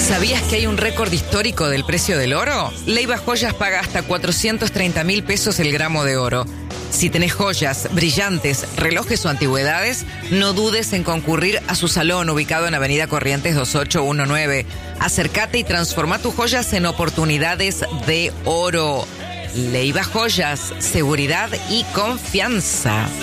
¿Sabías que hay un récord histórico del precio del oro? Leiva Joyas paga hasta 430.000 pesos el gramo de oro. Si tenés joyas, brillantes, relojes o antigüedades, no dudes en concurrir a su salón ubicado en Avenida Corrientes 2819. Acércate y transforma tus joyas en oportunidades de oro. Leiva Joyas, seguridad y confianza.